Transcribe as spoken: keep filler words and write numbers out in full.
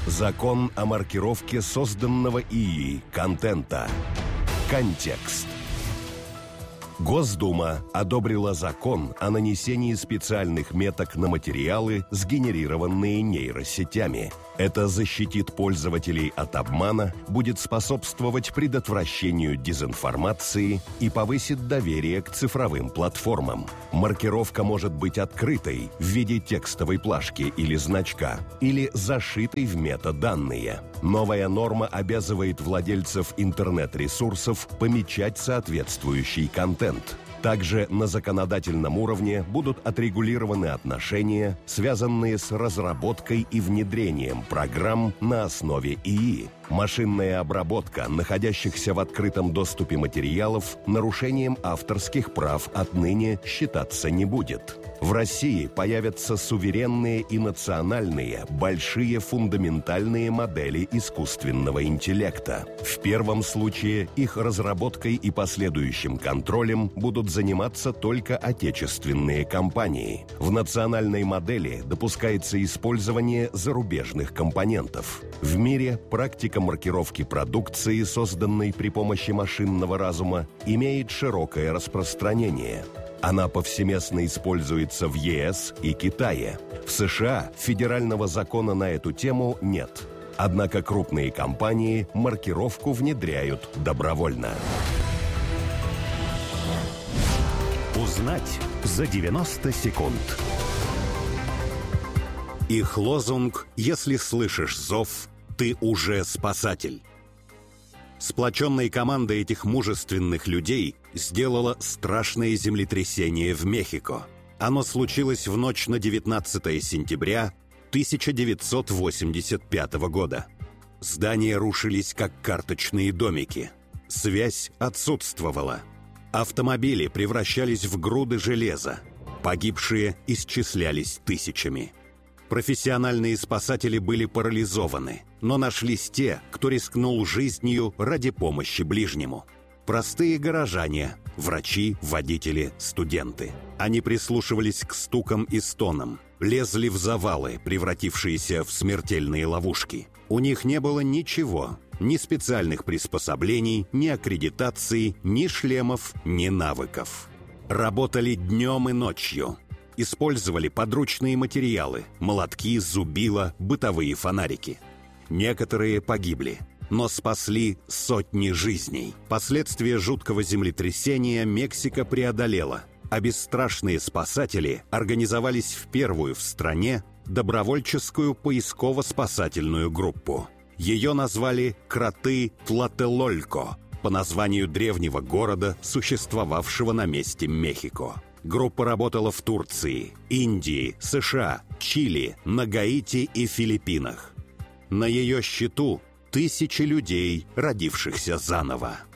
Закон о маркировке созданного ИИ контента. Контекст. Госдума одобрила закон о нанесении специальных меток на материалы, сгенерированные нейросетями. Это защитит пользователей от обмана, будет способствовать предотвращению дезинформации и повысит доверие к цифровым платформам. Маркировка может быть открытой в виде текстовой плашки или значка, или зашитой в метаданные. Новая норма обязывает владельцев интернет-ресурсов помечать соответствующий контент. Также на законодательном уровне будут отрегулированы отношения, связанные с разработкой и внедрением программ на основе ИИ. Машинная обработка находящихся в открытом доступе материалов нарушением авторских прав отныне считаться не будет. В России появятся суверенные и национальные, большие фундаментальные модели искусственного интеллекта. В первом случае их разработкой и последующим контролем будут заниматься только отечественные компании. В национальной модели допускается использование зарубежных компонентов. В мире практика маркировки продукции, созданной при помощи машинного разума, имеет широкое распространение. Она повсеместно используется в ЕС и Китае. В США федерального закона на эту тему нет. Однако крупные компании маркировку внедряют добровольно. Узнать за девяносто секунд. Их лозунг «Если слышишь зов, ты уже спасатель». Сплоченная команда этих мужественных людей сделала страшное землетрясение в Мехико. Оно случилось в ночь на девятнадцатое сентября тысяча девятьсот восемьдесят пятого года. Здания рушились, как карточные домики. Связь отсутствовала. Автомобили превращались в груды железа. Погибшие исчислялись тысячами. Профессиональные спасатели были парализованы, но нашлись те, кто рискнул жизнью ради помощи ближнему. Простые горожане, врачи, водители, студенты. Они прислушивались к стукам и стонам, лезли в завалы, превратившиеся в смертельные ловушки. У них не было ничего, ни специальных приспособлений, ни аккредитации, ни шлемов, ни навыков. Работали днем и ночью. Использовали подручные материалы – молотки, зубила, бытовые фонарики. Некоторые погибли, но спасли сотни жизней. Последствия жуткого землетрясения Мексика преодолела, а бесстрашные спасатели организовались в первую в стране добровольческую поисково-спасательную группу. Ее назвали «Кроты Тлателолько» по названию древнего города, существовавшего на месте Мехико. Группа работала в Турции, Индии, США, Чили, на Гаити и Филиппинах. На ее счету тысячи людей, родившихся заново.